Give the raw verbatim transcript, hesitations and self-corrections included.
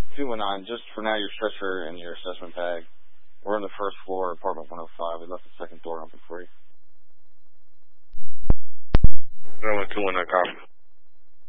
two one nine, just for now, your stretcher and your assessment bag. We're on the first floor, apartment one oh five. We left the second door open for you. I went two one nine, copy.